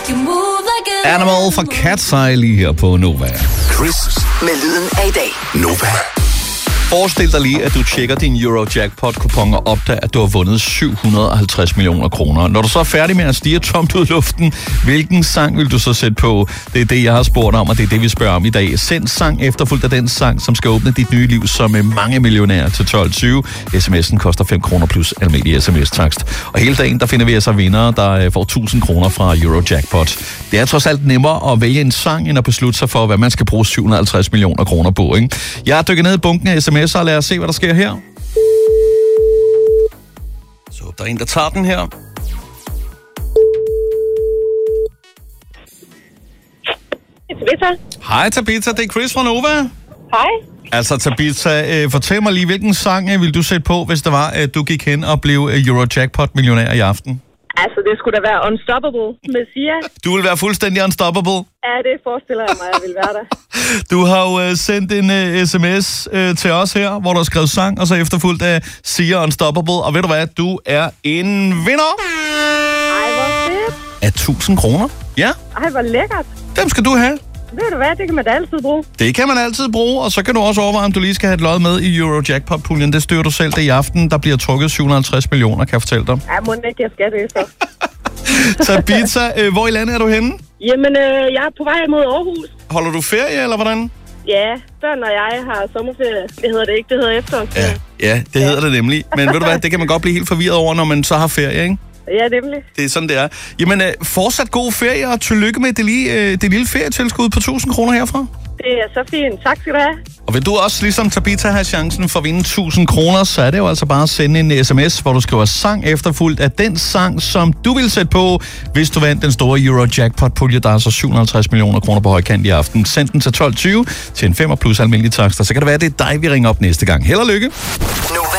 Animal fra Cat's Eye lige her på Nova. Chris med lyden af i dag. Nova. Forestil dig lige, at du tjekker din Eurojackpot-kupon og opdager, at du har vundet 750 millioner kroner. Når du så er færdig med at stige tomt ud i luften, hvilken sang vil du så sætte på? Det er det, jeg har spurgt om, og det er det, vi spørger om i dag. Send sang efterfulgt af den sang, som skal åbne dit nye liv som mange millionærer til 12.20. SMS'en koster 5 kroner plus almindelig sms-takst. Og hele dagen, der finder vi altså vindere, der får 1000 kroner fra Eurojackpot. Det er trods alt nemmere at vælge en sang, end at beslutte sig for, hvad man skal bruge 750 millioner kroner på, ikke? Jeg har dykket ned i bunken af sms'er, og lad os se, hvad der sker her. Så der er en, der tager den her. Tabitha. Hej Tabitha, det er Chris fra Nova. Hej. Altså Tabitha, fortæl mig lige, hvilken sang vil du sætte på, hvis det var, at du gik hen og blev Eurojackpot-millionær i aften? Altså, det skulle da være Unstoppable med Sia. Du vil være fuldstændig unstoppable? Ja, det forestiller jeg mig, jeg vil være der. Du har jo sendt en sms til os her, hvor du har skrevet sang, og så efterfulgt af Sia Unstoppable. Og ved du hvad, du er en vinder! Ej, hvor fedt. Af 1000 kroner? Ja. Ej, hvor lækkert. Dem skal du have. Ved du hvad, det kan man da altid bruge. Det kan man altid bruge, og så kan du også overveje, om du lige skal have et lod med i Eurojackpot-puljen. Det styrer du selv. Det i aften, der bliver trukket 750 millioner, kan jeg fortælle dig. Ja, må ikke, jeg skal det så. Tabitha, hvor i landet er du henne? Jamen, jeg er på vej mod Aarhus. Holder du ferie, eller hvordan? Ja, børn og jeg har sommerferie. Det hedder det ikke, det hedder efterårsferie. Ja, det hedder det nemlig. Men ved du hvad, det kan man godt blive helt forvirret over, når man så har ferie, ikke? Ja, nemlig. Det er sådan, det er. Jamen, fortsat god ferie, og tillykke med det lille ferietilskud på 1000 kroner herfra. Det er så fint. Tak skal du have. Og vil du også, ligesom Tabitha, have chancen for at vinde 1000 kroner, så er det jo altså bare at sende en sms, hvor du skriver sang efterfulgt af den sang, som du vil sætte på, hvis du vandt den store Eurojackpot-pulje, der er så 750 millioner kroner på højkant i aften. Send den til 12.20 til en 5 plus almindelig takst, så kan det være, det er dig, vi ringer op næste gang. Held og lykke!